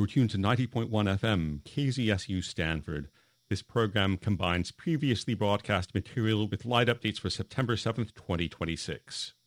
You're tuned to 90.1 FM, KZSU Stanford. This program combines previously broadcast material with light updates for September 7th, 2026.